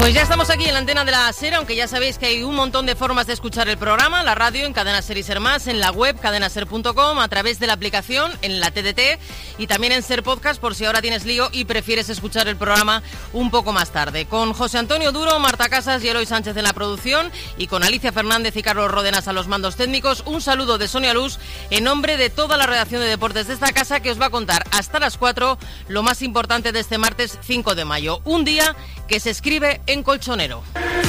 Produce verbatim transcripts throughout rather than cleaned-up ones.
Pues ya estamos aquí en la antena de la SER, aunque ya sabéis que hay un montón de formas de escuchar el programa, la radio en Cadena Ser y Ser Más, en la web cadena ser punto com, a través de la aplicación, en la T D T y también en Ser Podcast por si ahora tienes lío y prefieres escuchar el programa un poco más tarde. Con José Antonio Duro, Marta Casas y Eloy Sánchez en la producción y con Alicia Fernández y Carlos Ródenas a los mandos técnicos, un saludo de Sonia Luz en nombre de toda la redacción de deportes de esta casa que os va a contar hasta las cuatro lo más importante de este martes cinco de mayo, un día que se escribe en colchonero.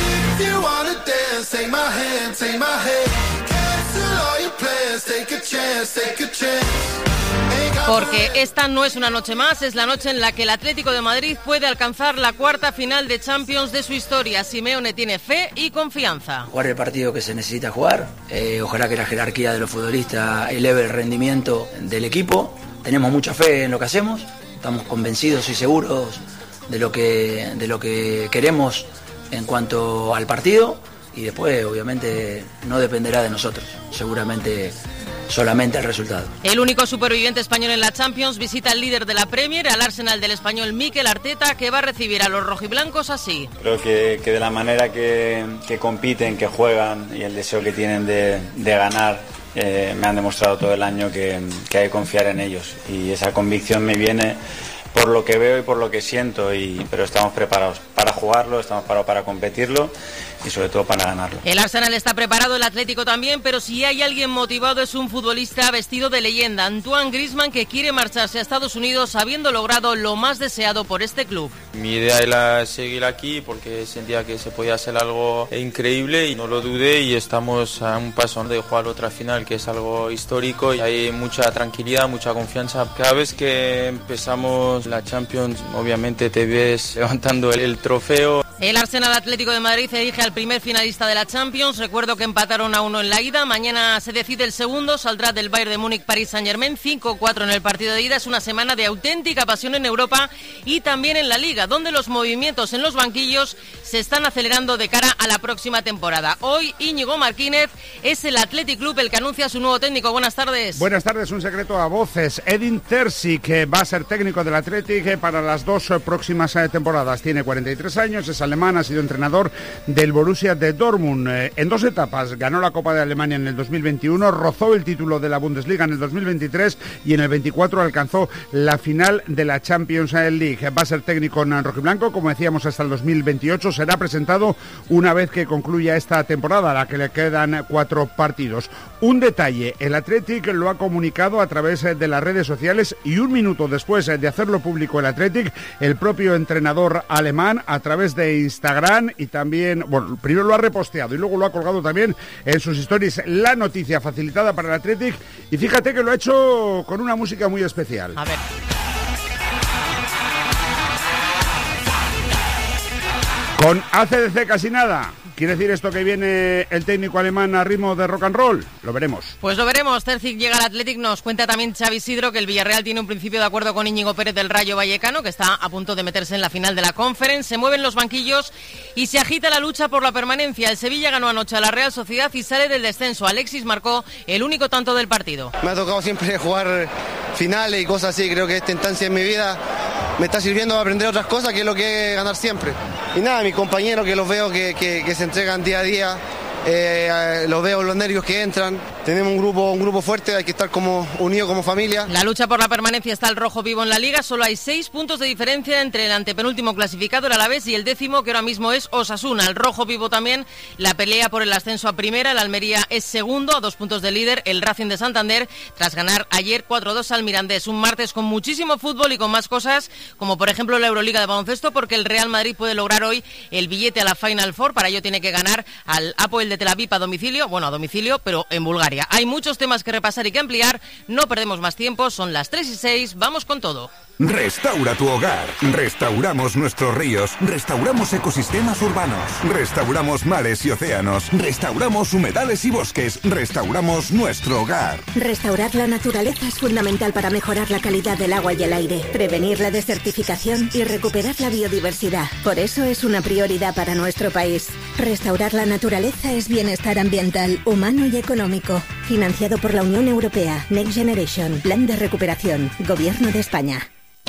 Porque esta no es una noche más, es la noche en la que el Atlético de Madrid puede alcanzar la cuarta final de Champions de su historia. Simeone tiene fe y confianza. Jugar el partido que se necesita jugar, eh, ojalá que la jerarquía de los futbolistas eleve el rendimiento del equipo. Tenemos mucha fe en lo que hacemos, estamos convencidos y seguros de lo que de lo que queremos en cuanto al partido, y después obviamente no dependerá de nosotros, seguramente solamente el resultado. El único superviviente español en la Champions visita al líder de la Premier, al Arsenal del español Mikel Arteta, que va a recibir a los rojiblancos así. Creo que, que de la manera que, que compiten, que juegan y el deseo que tienen de, de ganar, eh, me han demostrado todo el año que, que hay que confiar en ellos, y esa convicción me viene por lo que veo y por lo que siento, y, pero estamos preparados para jugarlo, estamos preparados para competirlo y sobre todo para ganarlo. El Arsenal está preparado, el Atlético también, pero si hay alguien motivado es un futbolista vestido de leyenda, Antoine Griezmann, que quiere marcharse a Estados Unidos habiendo logrado lo más deseado por este club. Mi idea era seguir aquí porque sentía que se podía hacer algo increíble y no lo dudé, y estamos a un paso de jugar otra final, que es algo histórico, y hay mucha tranquilidad, mucha confianza. Cada vez que empezamos la Champions, obviamente te ves levantando el, el trofeo. El Arsenal Atlético de Madrid elige al primer finalista de la Champions. Recuerdo que empataron a uno en la ida. Mañana se decide el segundo. Saldrá del Bayern de Múnich Paris Saint-Germain. cinco cuatro en el partido de ida. Es una semana de auténtica pasión en Europa y también en la Liga, donde los movimientos en los banquillos se están acelerando de cara a la próxima temporada. Hoy Íñigo Martínez es el Athletic Club el que anuncia a su nuevo técnico. Buenas tardes. Buenas tardes. Un secreto a voces. Edin Terzic, que va a ser técnico del Athletic para las dos próximas temporadas. Tiene cuarenta y tres años, es alemán, ha sido entrenador del Borussia de Dortmund. En dos etapas ganó la Copa de Alemania en el dos mil veintiuno, rozó el título de la Bundesliga en el dos mil veintitrés y en el veinticuatro alcanzó la final de la Champions League. Va a ser técnico en rojiblanco, como decíamos, hasta el dos mil veintiocho. Será presentado una vez que concluya esta temporada, a la que le quedan cuatro partidos. Un detalle, el Athletic lo ha comunicado a través de las redes sociales, y un minuto después de hacerlo público el Athletic, el propio entrenador alemán, a través de Instagram, y también, bueno, primero lo ha reposteado y luego lo ha colgado también en sus stories, la noticia facilitada para el Athletic, y fíjate que lo ha hecho con una música muy especial. A ver. Con A C D C casi nada. ¿Quiere decir esto que viene el técnico alemán a ritmo de rock and roll? Lo veremos. Pues lo veremos. Terzic llega al Athletic. Nos cuenta también Xavi Isidro que el Villarreal tiene un principio de acuerdo con Íñigo Pérez del Rayo Vallecano, que está a punto de meterse en la final de la Conference. Se mueven los banquillos y se agita la lucha por la permanencia. El Sevilla ganó anoche a la Real Sociedad y sale del descenso. Alexis marcó el único tanto del partido. Me ha tocado siempre jugar finales y cosas así. Creo que esta instancia en mi vida me está sirviendo para aprender otras cosas, que es lo que es ganar siempre. Y nada, mis compañeros, que los veo que, que, que se entregan día a día, eh, los veo los nervios que entran. Tenemos un grupo un grupo fuerte, hay que estar como unidos como familia. La lucha por la permanencia está el rojo vivo en la Liga. Solo hay seis puntos de diferencia entre el antepenúltimo clasificado, el Alavés, y el décimo, que ahora mismo es Osasuna. El rojo vivo también la pelea por el ascenso a primera. El Almería es segundo, a dos puntos del líder, el Racing de Santander, tras ganar ayer cuatro dos al Mirandés. Un martes con muchísimo fútbol y con más cosas, como por ejemplo la Euroliga de baloncesto, porque el Real Madrid puede lograr hoy el billete a la Final Four. Para ello tiene que ganar al Hapoel de Tel Aviv a domicilio, bueno, a domicilio, pero en Bulgaria. Hay muchos temas que repasar y que ampliar, no perdemos más tiempo, son las tres y seis, vamos con todo. Restaura tu hogar. Restauramos nuestros ríos. Restauramos ecosistemas urbanos. Restauramos mares y océanos. Restauramos humedales y bosques. Restauramos nuestro hogar. Restaurar la naturaleza es fundamental para mejorar la calidad del agua y el aire, prevenir la desertificación y recuperar la biodiversidad. Por eso es una prioridad para nuestro país. Restaurar la naturaleza es bienestar ambiental, humano y económico. Financiado por la Unión Europea. Next Generation. Plan de recuperación. Gobierno de España.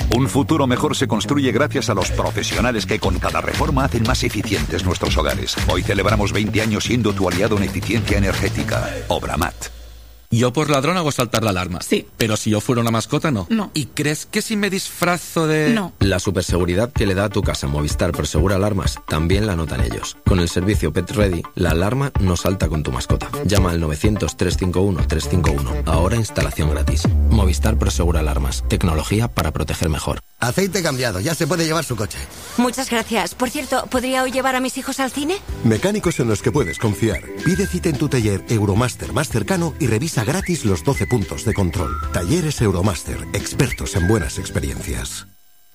Un futuro mejor se construye gracias a los profesionales que con cada reforma hacen más eficientes nuestros hogares. Hoy celebramos veinte años siendo tu aliado en eficiencia energética. Obramat. Yo por ladrón hago saltar la alarma. Sí. Pero si yo fuera una mascota, no. No. ¿Y crees que si me disfrazo de...? No. La superseguridad que le da a tu casa Movistar Prosegura Alarmas también la notan ellos. Con el servicio Pet Ready, la alarma no salta con tu mascota. Llama al novecientos, trescientos cincuenta y uno, trescientos cincuenta y uno. Ahora instalación gratis. Movistar Prosegura Alarmas. Tecnología para proteger mejor. Aceite cambiado, ya se puede llevar su coche. Muchas gracias. Por cierto, ¿podría hoy llevar a mis hijos al cine? Mecánicos en los que puedes confiar. Pide cita en tu taller Euromaster más cercano y revisa gratis los doce puntos de control. Talleres Euromaster, expertos en buenas experiencias.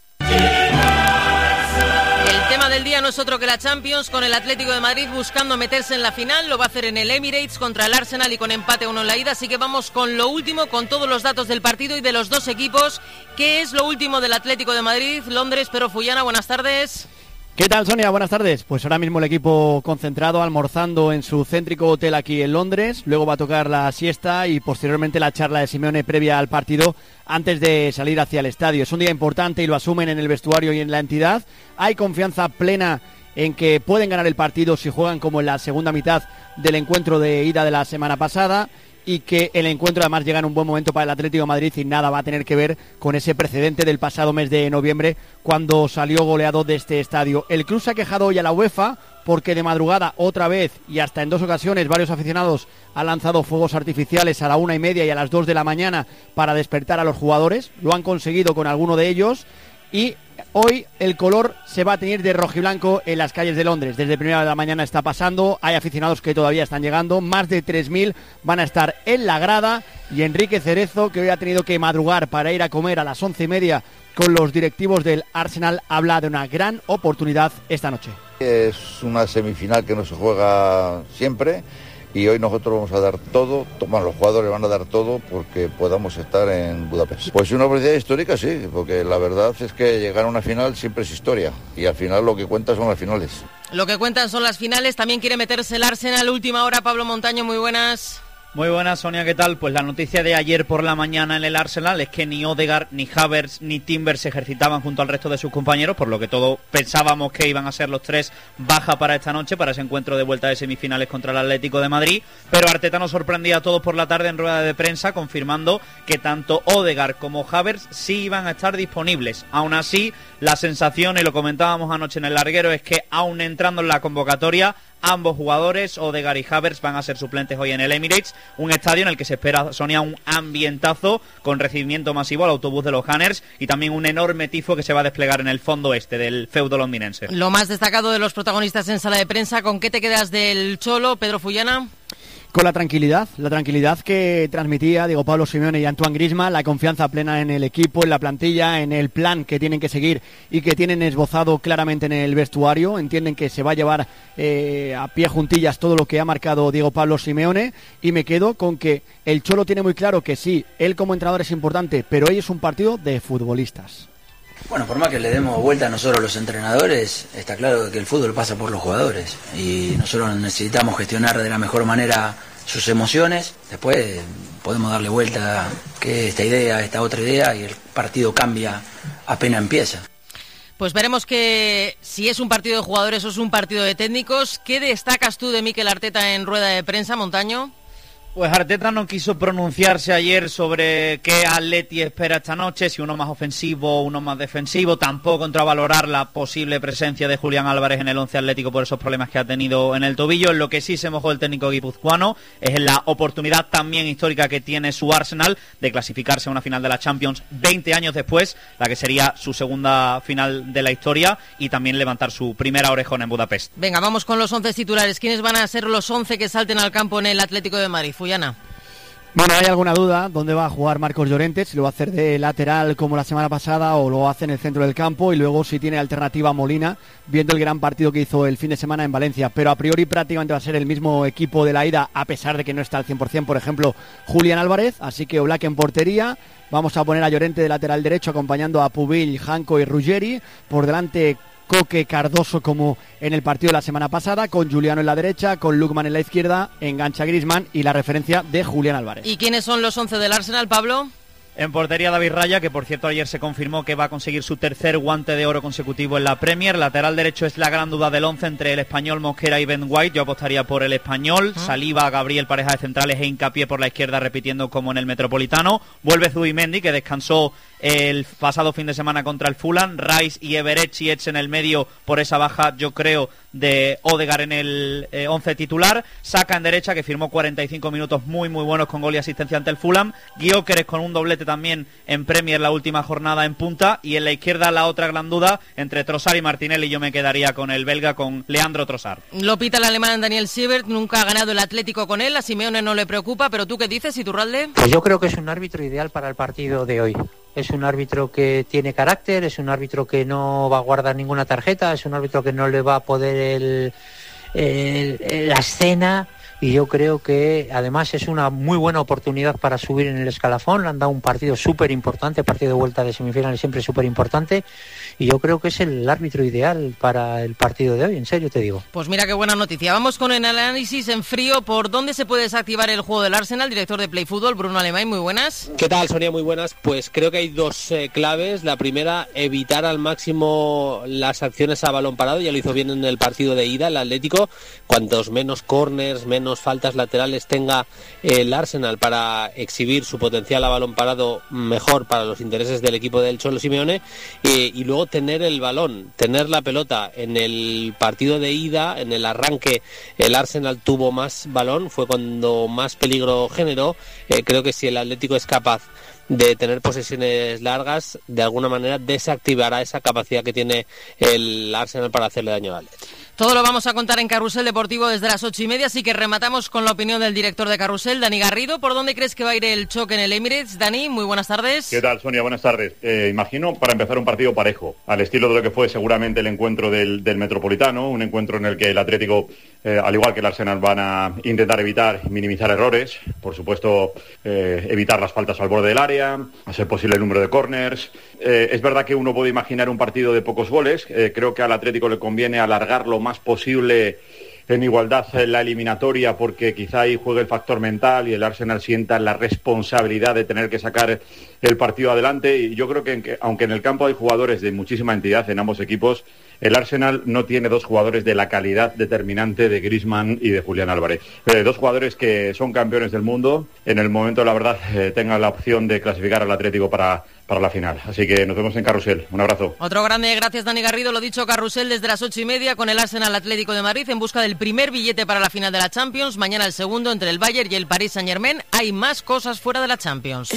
El tema del día no es otro que la Champions, con el Atlético de Madrid buscando meterse en la final. Lo va a hacer en el Emirates contra el Arsenal y con empate a uno en la ida. Así que vamos con lo último, con todos los datos del partido y de los dos equipos. ¿Qué es lo último del Atlético de Madrid? Londres, Pedro Fullana, buenas tardes. ¿Qué tal, Sonia? Buenas tardes. Pues ahora mismo el equipo concentrado, almorzando en su céntrico hotel aquí en Londres. Luego va a tocar la siesta y posteriormente la charla de Simeone previa al partido antes de salir hacia el estadio. Es un día importante y lo asumen en el vestuario y en la entidad. Hay confianza plena en que pueden ganar el partido si juegan como en la segunda mitad del encuentro de ida de la semana pasada, y que el encuentro además llega en un buen momento para el Atlético de Madrid y nada va a tener que ver con ese precedente del pasado mes de noviembre cuando salió goleado de este estadio. El club se ha quejado hoy a la UEFA porque de madrugada otra vez y hasta en dos ocasiones varios aficionados han lanzado fuegos artificiales a la una y media y a las dos de la mañana para despertar a los jugadores. Lo han conseguido con alguno de ellos y hoy el color se va a teñir de rojiblanco en las calles de Londres. Desde primera de la mañana está pasando, hay aficionados que todavía están llegando, más de tres mil van a estar en la grada, y Enrique Cerezo, que hoy ha tenido que madrugar para ir a comer a las once y media con los directivos del Arsenal, habla de una gran oportunidad esta noche. Es una semifinal que no se juega siempre, y hoy nosotros vamos a dar todo, bueno, los jugadores van a dar todo porque podamos estar en Budapest. Pues una oportunidad histórica, sí, porque la verdad es que llegar a una final siempre es historia, y al final lo que cuenta son las finales. Lo que cuentan son las finales. También quiere meterse el Arsenal. Última hora, Pablo Montaño, muy buenas. Muy buenas, Sonia, ¿qué tal? Pues la noticia de ayer por la mañana en el Arsenal es que ni Odegaard, ni Havertz, ni Timber se ejercitaban junto al resto de sus compañeros, por lo que todos pensábamos que iban a ser los tres baja para esta noche, para ese encuentro de vuelta de semifinales contra el Atlético de Madrid. Pero Arteta nos sorprendía a todos por la tarde en rueda de prensa, confirmando que tanto Odegaard como Havertz sí iban a estar disponibles. Aún así, la sensación, y lo comentábamos anoche en el larguero, es que aún entrando en la convocatoria, ambos jugadores, Odegaard y Havertz, van a ser suplentes hoy en el Emirates, un estadio en el que se espera, Sonia, un ambientazo con recibimiento masivo al autobús de los Gunners y también un enorme tifo que se va a desplegar en el fondo este del feudo londinense. Lo más destacado de los protagonistas en sala de prensa, ¿con qué te quedas del Cholo, Pedro Fullana? Con la tranquilidad, la tranquilidad que transmitía Diego Pablo Simeone y Antoine Griezmann, la confianza plena en el equipo, en la plantilla, en el plan que tienen que seguir y que tienen esbozado claramente en el vestuario. Entienden que se va a llevar eh, a pie juntillas todo lo que ha marcado Diego Pablo Simeone, y me quedo con que el Cholo tiene muy claro que sí, él como entrenador es importante, pero hoy es un partido de futbolistas. Bueno, por más que le demos vuelta a nosotros los entrenadores, está claro que el fútbol pasa por los jugadores y nosotros necesitamos gestionar de la mejor manera sus emociones. Después podemos darle vuelta que esta idea, esta otra idea, y el partido cambia apenas empieza. Pues veremos que si es un partido de jugadores o es un partido de técnicos. ¿Qué destacas tú de Mikel Arteta en rueda de prensa, Montaño? Pues Arteta no quiso pronunciarse ayer sobre qué Atleti espera esta noche, si uno más ofensivo o uno más defensivo. Tampoco entró a valorar la posible presencia de Julián Álvarez en el once atlético por esos problemas que ha tenido en el tobillo. En lo que sí se mojó el técnico guipuzcoano es en la oportunidad también histórica que tiene su Arsenal de clasificarse a una final de la Champions veinte años después, la que sería su segunda final de la historia, y también levantar su primera orejona en Budapest. Venga, vamos con los once titulares. ¿Quiénes van a ser los once que salten al campo en el Atlético de Madrid? Fullana. Bueno, hay alguna duda dónde va a jugar Marcos Llorente, si lo va a hacer de lateral como la semana pasada o lo hace en el centro del campo, y luego si tiene alternativa Molina, viendo el gran partido que hizo el fin de semana en Valencia. Pero a priori prácticamente va a ser el mismo equipo de la ida, a pesar de que no está al cien por ciento, por ejemplo, Julián Álvarez. Así que Oblak en portería. Vamos a poner a Llorente de lateral derecho, acompañando a Pubill, Janko y Ruggeri. Por delante Coque, Cardoso, como en el partido de la semana pasada, con Juliano en la derecha, con Lukman en la izquierda, engancha Griezmann y la referencia de Julián Álvarez. ¿Y quiénes son los once del Arsenal, Pablo? En portería David Raya, que por cierto ayer se confirmó que va a conseguir su tercer guante de oro consecutivo en la Premier. Lateral derecho es la gran duda del once entre el español Mosquera y Ben White. Yo apostaría por el español. ¿Ah? Saliba, Gabriel, pareja de centrales e Hincapié por la izquierda, repitiendo como en el Metropolitano. Vuelve Zubimendi, que descansó el pasado fin de semana contra el Fulham. Rice y Everett en el medio por esa baja, yo creo, de Odegaard en el eh, once titular. Saka en derecha, que firmó cuarenta y cinco minutos muy muy buenos con gol y asistencia ante el Fulham. Gyökeres con un doblete también en Premier la última jornada en punta. Y en la izquierda la otra gran duda entre Trossard y Martinelli. Yo me quedaría con el belga, con Leandro Trossard. Lo pita el alemán Daniel Siebert. Nunca ha ganado el Atlético con él. A Simeone no le preocupa, pero ¿tú qué dices, Iturralde? Pues yo creo que es un árbitro ideal para el partido de hoy. Es un árbitro que tiene carácter, es un árbitro que no va a guardar ninguna tarjeta, es un árbitro que no le va a poder el, el, el, la escena, y yo creo que además es una muy buena oportunidad para subir en el escalafón. Le han dado un partido súper importante, partido de vuelta de semifinales siempre súper importante, y yo creo que es el árbitro ideal para el partido de hoy, en serio te digo. Pues mira qué buena noticia. Vamos con el análisis en frío. ¿Por dónde se puede desactivar el juego del Arsenal? Director de Play Fútbol, Bruno Alemán, muy buenas. ¿Qué tal, Sonia? Muy buenas. Pues creo que hay dos eh, claves. La primera, evitar al máximo las acciones a balón parado. Ya lo hizo bien en el partido de ida el Atlético. Cuantos menos corners, menos faltas laterales tenga el Arsenal para exhibir su potencial a balón parado, mejor para los intereses del equipo del Cholo Simeone. Eh, y luego tener el balón, tener la pelota. En el partido de ida, en el arranque, el Arsenal tuvo más balón, fue cuando más peligro generó. Eh, creo que si el Atlético es capaz de tener posesiones largas, de alguna manera desactivará esa capacidad que tiene el Arsenal para hacerle daño al Atlético. Todo lo vamos a contar en Carrusel Deportivo desde las ocho y media, así que rematamos con la opinión del director de Carrusel, Dani Garrido. ¿Por dónde crees que va a ir el choque en el Emirates? Dani, muy buenas tardes. ¿Qué tal, Sonia? Buenas tardes. Eh, imagino para empezar un partido parejo, al estilo de lo que fue seguramente el encuentro del, del Metropolitano, un encuentro en el que el Atlético, eh, al igual que el Arsenal, van a intentar evitar y minimizar errores, por supuesto eh, evitar las faltas al borde del área, hacer posible el número de corners. Eh, es verdad que uno puede imaginar un partido de pocos goles. Eh, creo que al Atlético le conviene alargar lo más posible en igualdad en la eliminatoria, porque quizá ahí juegue el factor mental y el Arsenal sienta la responsabilidad de tener que sacar el partido adelante. Y yo creo que, aunque en el campo hay jugadores de muchísima entidad en ambos equipos, el Arsenal no tiene dos jugadores de la calidad determinante de Griezmann y de Julián Álvarez. Eh, dos jugadores que son campeones del mundo, en el momento, la verdad, eh, tengan la opción de clasificar al Atlético para, para la final. Así que nos vemos en Carrusel. Un abrazo. Otro grande, gracias Dani Garrido. Lo dicho, Carrusel desde las ocho y media con el Arsenal Atlético de Madrid en busca del primer billete para la final de la Champions. Mañana el segundo entre el Bayern y el Paris Saint-Germain. Hay más cosas fuera de la Champions.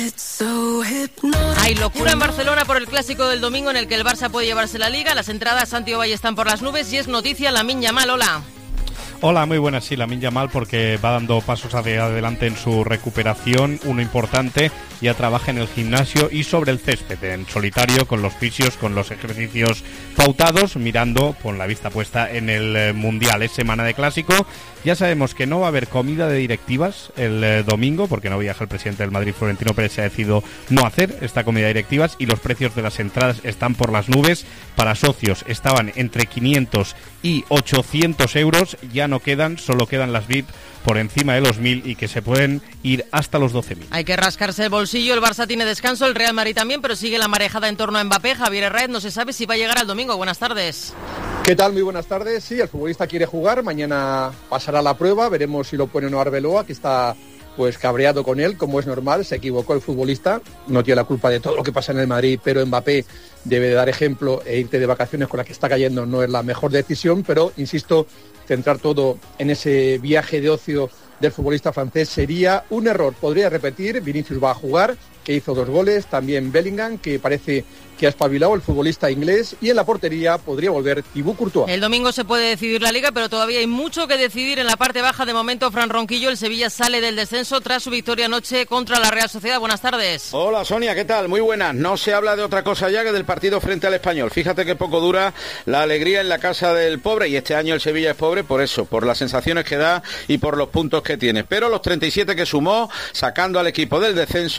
Hay locura en Barcelona por el clásico del domingo en el que el Barça puede llevarse la Liga. Las entradas Santi Ovalle están por las nubes y es noticia Lamine Yamal. Hola. Hola, muy buenas. Sí, Lamine Yamal, porque va dando pasos hacia adelante en su recuperación, uno importante, ya trabaja en el gimnasio y sobre el césped, en solitario, con los fisios, con los ejercicios pautados, mirando con la vista puesta en el Mundial. Es semana de clásico, ya sabemos que no va a haber comida de directivas el eh, domingo, porque no viaja el presidente del Madrid, Florentino Pérez, se ha decidido no hacer esta comida de directivas, y los precios de las entradas están por las nubes. Para socios estaban entre quinientos y ochocientos euros, ya no quedan, solo quedan las V I P por encima de los mil y que se pueden ir hasta los doce mil. Hay que rascarse el bolsillo, el Barça tiene descanso, el Real Madrid también, pero sigue la marejada en torno a Mbappé. Javier Herrera, no se sabe si va a llegar al domingo. Buenas tardes. ¿Qué tal? Muy buenas tardes. Sí, el futbolista quiere jugar, mañana pasará la prueba, veremos si lo pone o no Arbeloa, que está pues cabreado con él, como es normal, se equivocó el futbolista, no tiene la culpa de todo lo que pasa en el Madrid, pero Mbappé debe de dar ejemplo, e irte de vacaciones con la que está cayendo no es la mejor decisión, pero insisto, centrar todo en ese viaje de ocio del futbolista francés sería un error. Podría repetir, Vinicius va a jugar, que hizo dos goles, también Bellingham, que parece que ha espabilado, el futbolista inglés, y en la portería podría volver Thibaut Courtois. El domingo se puede decidir la Liga, pero todavía hay mucho que decidir en la parte baja. De momento, Fran Ronquillo, el Sevilla sale del descenso tras su victoria anoche contra la Real Sociedad. Buenas tardes. Hola, Sonia, ¿qué tal? Muy buenas. No se habla de otra cosa ya que del partido frente al Español. Fíjate que poco dura la alegría en la casa del pobre, y este año el Sevilla es pobre por eso, por las sensaciones que da y por los puntos que tiene. Pero los treinta y siete que sumó, sacando al equipo del descenso, le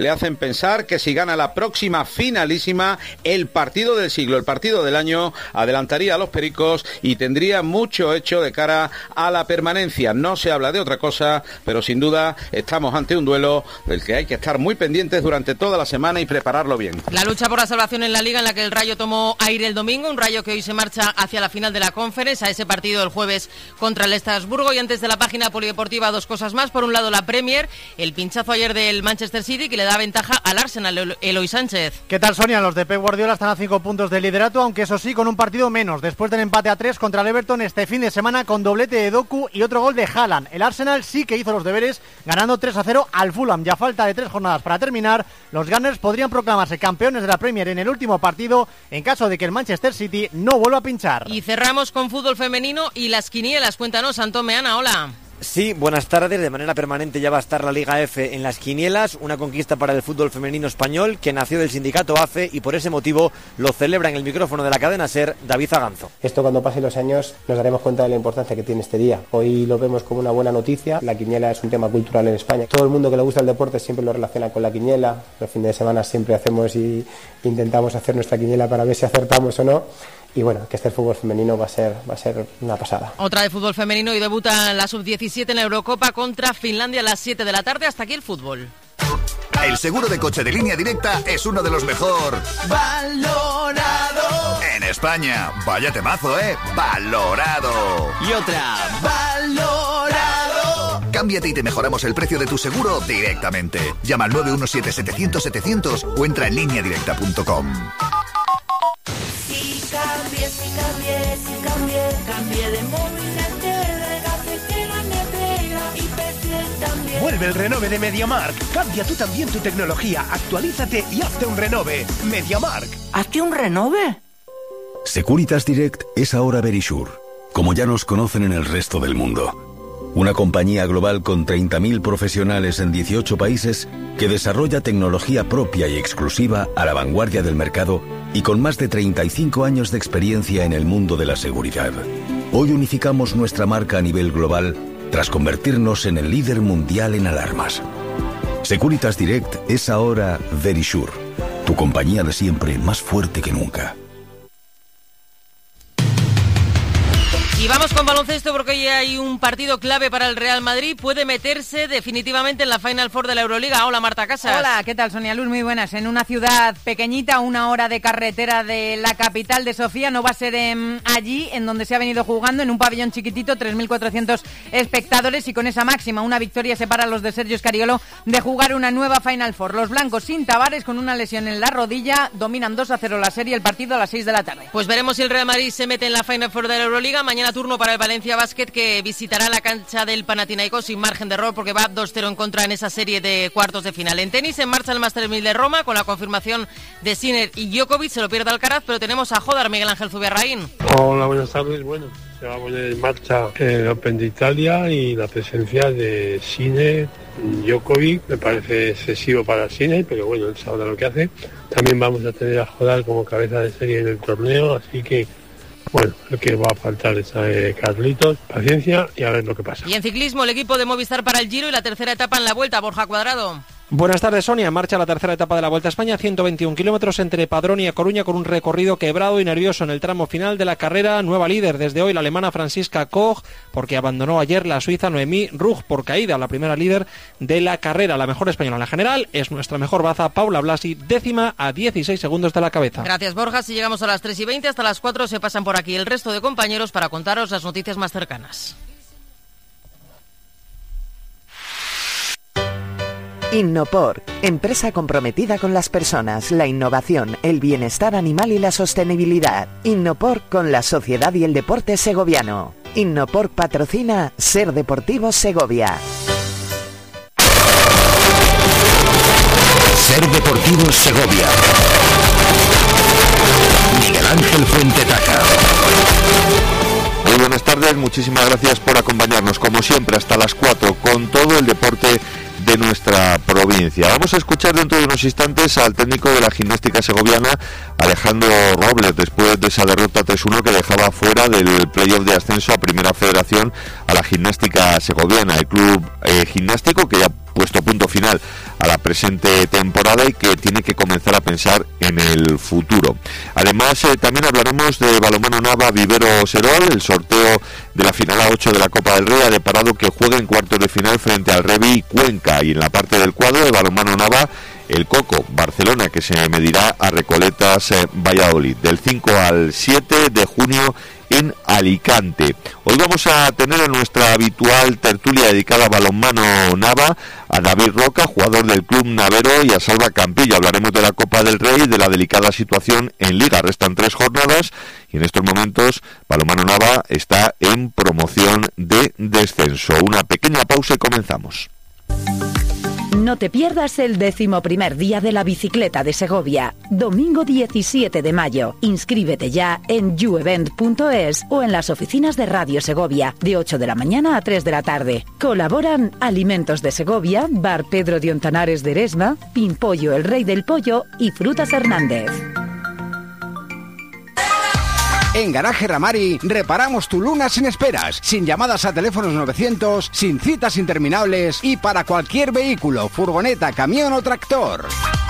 le hacen pensar que si gana la próxima finalísima, el partido del siglo, el partido del año, adelantaría a los pericos y tendría mucho hecho de cara a la permanencia. No se habla de otra cosa, pero sin duda estamos ante un duelo del que hay que estar muy pendientes durante toda la semana y prepararlo bien. La lucha por la salvación en la Liga, en la que el Rayo tomó aire el domingo, un Rayo que hoy se marcha hacia la final de la Conference, a ese partido el jueves contra el Estrasburgo. Y antes de la página polideportiva, dos cosas más. Por un lado, la Premier, el pinchazo ayer del Manchester City, que le da ventaja al Arsenal. Eloy Sánchez. ¿Qué tal, Sonia? Los de Pep Guardiola están a cinco puntos de liderato, aunque eso sí, con un partido menos. Después del empate a tres contra el Everton este fin de semana, con doblete de Doku y otro gol de Haaland. El Arsenal sí que hizo los deberes, ganando tres a cero al Fulham. Ya falta de tres jornadas para terminar. Los Gunners podrían proclamarse campeones de la Premier en el último partido, en caso de que el Manchester City no vuelva a pinchar. Y cerramos con fútbol femenino y las quinielas. Cuéntanos, Antón Meana, hola. Sí, buenas tardes. De manera permanente ya va a estar la Liga F en las quinielas, una conquista para el fútbol femenino español que nació del sindicato A F E y por ese motivo lo celebra en el micrófono de la cadena SER David Zaganzo. Esto, cuando pasen los años, nos daremos cuenta de la importancia que tiene este día. Hoy lo vemos como una buena noticia. La quiniela es un tema cultural en España. Todo el mundo que le gusta el deporte siempre lo relaciona con la quiniela. Los fines de semana siempre hacemos y intentamos hacer nuestra quiniela para ver si acertamos o no. Y bueno, que este fútbol femenino va a ser va a ser una pasada. Otra de fútbol femenino, y debuta la sub diecisiete en la Eurocopa contra Finlandia a las siete de la tarde. Hasta aquí el fútbol. El seguro de coche de Línea Directa es uno de los mejor valorado en España. Vaya temazo, ¿eh? Valorado. Y otra, valorado. Cámbiate y te mejoramos el precio de tu seguro directamente. Llama al nueve uno siete, setecientos, setecientos o entra en línea directa punto com. Cambié, sí cambié, sí cambié, cambié de móvil, de cafetera, nevera y P C también. Vuelve el renove de MediaMarkt. Cambia tú también tu tecnología, actualízate y hazte un renove. MediaMarkt. ¿Hazte un renove? Securitas Direct es ahora Verisure, como ya nos conocen en el resto del mundo. Una compañía global con treinta mil profesionales en dieciocho países que desarrolla tecnología propia y exclusiva a la vanguardia del mercado y con más de treinta y cinco años de experiencia en el mundo de la seguridad. Hoy unificamos nuestra marca a nivel global tras convertirnos en el líder mundial en alarmas. Securitas Direct es ahora Verisure, tu compañía de siempre más fuerte que nunca. Y vamos con baloncesto, porque hoy hay un partido clave para el Real Madrid. Puede meterse definitivamente en la Final Four de la Euroliga. Hola, Marta Casas. Hola, ¿qué tal, Sonia Luz? Muy buenas. En una ciudad pequeñita, una hora de carretera de la capital de Sofía. No va a ser en, allí, en donde se ha venido jugando, en un pabellón chiquitito, tres mil cuatrocientos espectadores. Y con esa máxima, una victoria separa a los de Sergio Scariolo de jugar una nueva Final Four. Los blancos sin Tavares, con una lesión en la rodilla, dominan dos a cero la serie, el partido a las seis de la tarde. Pues veremos si el Real Madrid se mete en la Final Four de la Euroliga. Mañana turno para el Valencia Basket, que visitará la cancha del Panathinaikos sin margen de error, porque va dos cero en contra en esa serie de cuartos de final. En tenis, en marcha el Masters mil de Roma con la confirmación de Sinner y Djokovic. Se lo pierde Alcaraz, pero tenemos a Jodar, Miguel Ángel Zubiarraín. Hola, buenas tardes. Bueno, se va a poner en marcha el Open de Italia y la presencia de Sinner, Djokovic. Me parece excesivo para Sinner, pero bueno, él sabrá lo que hace. También vamos a tener a Jodar como cabeza de serie en el torneo, así que bueno, lo que va a faltar es eh, Carlitos, paciencia y a ver lo que pasa. Y en ciclismo, el equipo de Movistar para el Giro y la tercera etapa en la Vuelta. Borja Cuadrado. Buenas tardes, Sonia. Marcha la tercera etapa de la Vuelta a España, ciento veintiún kilómetros entre Padrón y A Coruña, con un recorrido quebrado y nervioso en el tramo final de la carrera. Nueva líder desde hoy la alemana Franziska Koch, porque abandonó ayer la suiza Noemí Rugg por caída, la primera líder de la carrera. La mejor española en la general es nuestra mejor baza, Paula Blasi, décima a dieciséis segundos de la cabeza. Gracias, Borja. Si llegamos a las tres y veinte, hasta las cuatro se pasan por aquí el resto de compañeros para contaros las noticias más cercanas. Innopor, empresa comprometida con las personas, la innovación, el bienestar animal y la sostenibilidad. Innopor con la sociedad y el deporte segoviano. Innopor patrocina Ser Deportivo Segovia. Ser Deportivo Segovia. Miguel Ángel Fuentetaca. Muy buenas tardes, muchísimas gracias por acompañarnos como siempre hasta las cuatro con todo el deporte de nuestra provincia. Vamos a escuchar dentro de unos instantes al técnico de la gimnástica segoviana, Alejandro Robles, después de esa derrota tres uno que dejaba fuera del playoff de ascenso a Primera Federación a la gimnástica segoviana. El club eh, gimnástico, que ya puesto punto final a la presente temporada y que tiene que comenzar a pensar en el futuro. Además, eh, también hablaremos de balonmano Nava Vivero Serol. El sorteo de la final A ocho de la Copa del Rey ha deparado que juega en cuartos de final frente al Revi Cuenca, y en la parte del cuadro de balonmano Nava, el Coco Barcelona, que se medirá a Recoletas eh, Valladolid del cinco al siete de junio en Alicante. Hoy vamos a tener en nuestra habitual tertulia dedicada a balonmano Nava a David Roca, jugador del club navero, y a Salva Campillo. Hablaremos de la Copa del Rey, de la delicada situación en Liga. Restan tres jornadas y en estos momentos balonmano Nava está en promoción de descenso. Una pequeña pausa y comenzamos. No te pierdas el décimo primer día de la bicicleta de Segovia, domingo diecisiete de mayo. Inscríbete ya en youevent punto es o en las oficinas de Radio Segovia, de ocho de la mañana a tres de la tarde. Colaboran Alimentos de Segovia, Bar Pedro de Ontanares de Eresma, Pimpollo el Rey del Pollo y Frutas Hernández. En Garaje Ramari reparamos tu Luna sin esperas, sin llamadas a teléfonos novecientos, sin citas interminables y para cualquier vehículo, furgoneta, camión o tractor.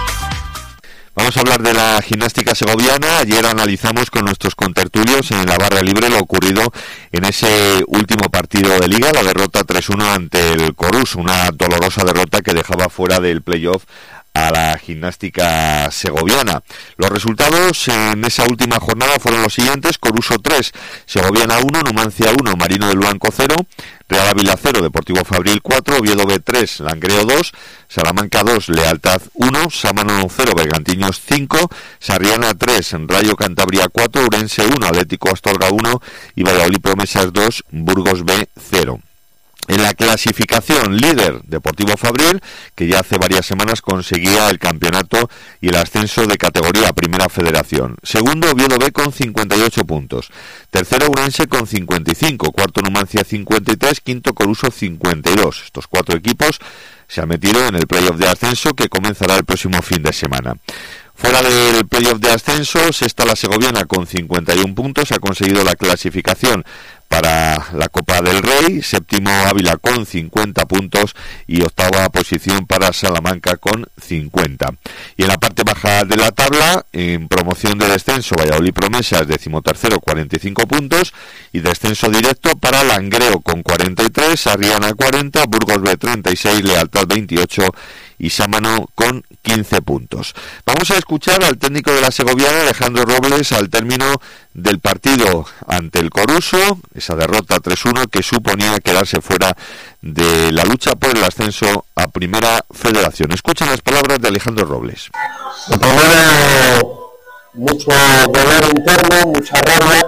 Vamos a hablar de la gimnástica segoviana. Ayer analizamos con nuestros contertulios en la barra libre lo ocurrido en ese último partido de Liga, la derrota tres uno ante el Corus, una dolorosa derrota que dejaba fuera del playoff a la gimnástica segoviana. Los resultados en esa última jornada fueron los siguientes: Coruso tres, Segoviana uno, Numancia uno, Marino del Blanco cero, Real Ávila cero, Deportivo Fabril cuatro, Oviedo B tres, Langreo dos, Salamanca dos, Lealtad uno, Sámano cero, Bergantiños cinco, Sarriana tres, Rayo Cantabria cuatro, Urense uno, Atlético Astorga uno y Valladolid Promesas dos, Burgos B cero. En la clasificación, líder Deportivo Fabril, que ya hace varias semanas conseguía el campeonato y el ascenso de categoría Primera Federación. Segundo, Oviedo B con cincuenta y ocho puntos. Tercero, Urense con cincuenta y cinco. Cuarto, Numancia cincuenta y tres. Quinto, Coruso cincuenta y dos. Estos cuatro equipos se han metido en el playoff de ascenso que comenzará el próximo fin de semana. Fuera del playoff de ascenso está la segoviana con cincuenta y uno puntos, ha conseguido la clasificación para la Copa del Rey. Séptimo, Ávila con cincuenta puntos y octava posición para Salamanca con cincuenta. Y en la parte baja de la tabla, en promoción de descenso, Valladolid Promesas, decimotercero, cuarenta y cinco puntos, y descenso directo para Langreo con cuarenta y tres, Arriana cuarenta, Burgos B treinta y seis, Lealtad veintiocho y Sámano con quince puntos. Vamos a escuchar al técnico de la segoviana, Alejandro Robles, al término del partido ante el Coruso, esa derrota tres uno que suponía quedarse fuera de la lucha por el ascenso a Primera Federación. Escuchen las palabras de Alejandro Robles. Lo primero, mucho dolor interno, mucha rabia,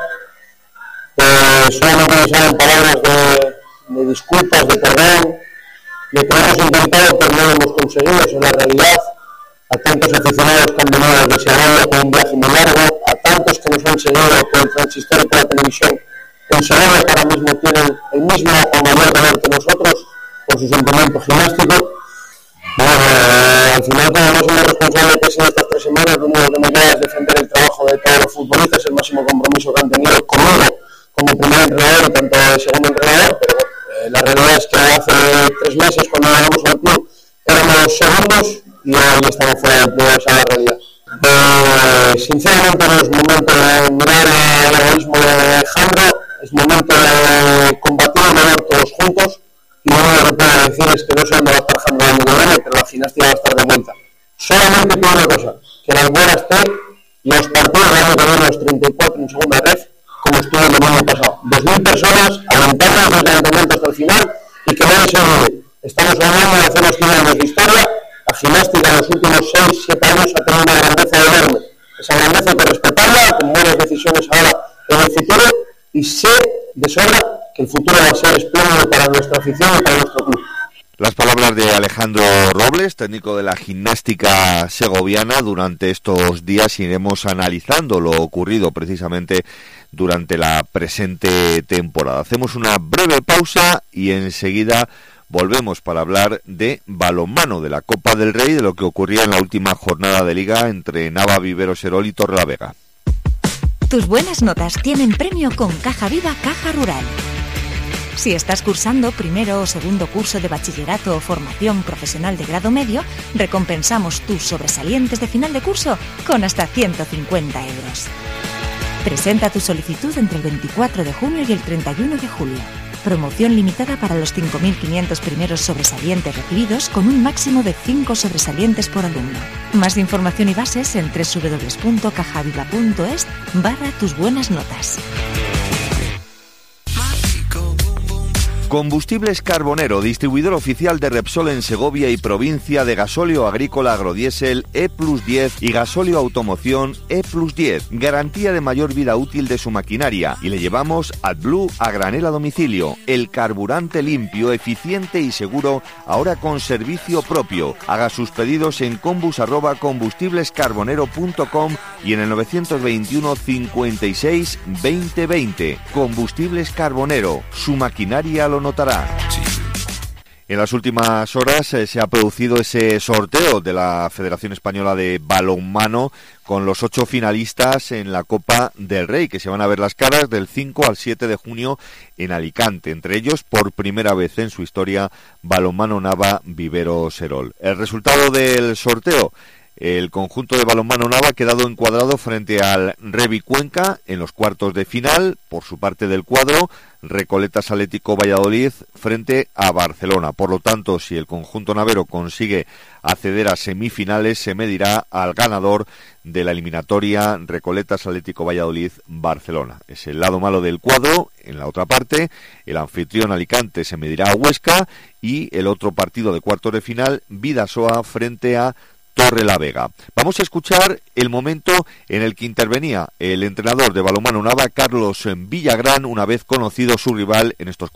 eh, solamente me salen palabras de, de disculpas, de perdón, de que hemos intentado pero no lo hemos conseguido. En la realidad, a tantos aficionados que han venido desde Segovia con un viaje muy largo, a tantos que nos han seguido por el transistor y por la televisión, en Segovia que ahora mismo tienen el mismo o mayor valor que nosotros por su sentimiento gimnástico. Bueno, eh, al final, como máximo responsable que en estas tres semanas, lo único que me queda es defender el trabajo de todos los futbolistas, el máximo compromiso que han tenido conmigo como primer entrenador y tanto de segundo entrenador, pero bueno, eh, la realidad es que hace tres meses cuando llegamos al club éramos segundos y hoy estamos fuera del club, esa es la realidad. Eh, sinceramente no es momento de mirar el egoísmo de Alejandro, es momento de combatir el dolor todos juntos, y lo único que puedo decir es que no sé dónde va a estar Alejandro el año que viene, pero la gimnasia va a estar de vuelta. Solamente pido una cosa, que las buenas estén los partidos del año que viene, los treinta y cuatro en segunda red, como estuvo el año pasado. dos mil personas alentando los calentamientos hasta el final y que nadie se olvide. Estamos hablando de hacer los cien años de historia. La gimnástica en los últimos seis siete años ha tenido una grandeza enorme. Esa grandeza hay que respetarla, con buenas decisiones ahora en el futuro, y sé de sobra que el futuro va a ser espléndido para nuestra afición y para nuestro club. Las palabras de Alejandro Robles, técnico de la gimnástica segoviana. Durante estos días iremos analizando lo ocurrido precisamente durante la presente temporada. Hacemos una breve pausa y enseguida volvemos para hablar de balonmano, de la Copa del Rey, de lo que ocurría en la última jornada de Liga entre Nava, Vivero Serol y Torrelavega. Tus buenas notas tienen premio con Caja Viva Caja Rural. Si estás cursando primero o segundo curso de bachillerato o formación profesional de grado medio, recompensamos tus sobresalientes de final de curso con hasta ciento cincuenta euros. Presenta tu solicitud entre el veinticuatro de junio y el treinta y uno de julio. Promoción limitada para los cinco mil quinientos primeros sobresalientes recibidos con un máximo de cinco sobresalientes por alumno. Más información y bases en doble u doble u doble u punto cajaviva punto es barra tus buenas notas. Combustibles Carbonero, distribuidor oficial de Repsol en Segovia y provincia de gasóleo agrícola agrodiésel E plus diez y gasóleo automoción E plus diez. Garantía de mayor vida útil de su maquinaria y le llevamos AdBlue a granel a domicilio. El carburante limpio, eficiente y seguro, ahora con servicio propio. Haga sus pedidos en combus arroba combustiblescarbonero punto com y en el novecientos veintiuno cincuenta y seis veinte veinte. Combustibles Carbonero, su maquinaria lo notará. En las últimas horas eh, se ha producido ese sorteo de la Federación Española de Balonmano con los ocho finalistas en la Copa del Rey, que se van a ver las caras del cinco al siete de junio en Alicante. Entre ellos, por primera vez en su historia, Balonmano Nava Vivero Serol. El resultado del sorteo: el conjunto de Balonmano Nava ha quedado encuadrado frente al Revi Cuenca en los cuartos de final. Por su parte del cuadro, Recoletas Atlético Valladolid frente a Barcelona. Por lo tanto, si el conjunto navero consigue acceder a semifinales, se medirá al ganador de la eliminatoria Recoletas Atlético Valladolid-Barcelona. Es el lado malo del cuadro. En la otra parte, el anfitrión Alicante se medirá a Huesca y el otro partido de cuartos de final, Bidasoa frente a Torrelavega. Vamos a escuchar el momento en el que intervenía el entrenador de Balonmano Nava, Carlos Villagrán, una vez conocido su rival en estos